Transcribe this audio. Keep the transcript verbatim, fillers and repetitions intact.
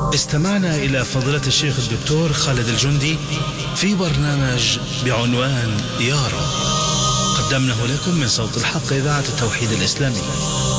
استمعنا إلى فضيلة الشيخ الدكتور خالد الجندي في برنامج بعنوان يا رب، قدمناه لكم من صوت الحق إذاعة التوحيد الإسلامي.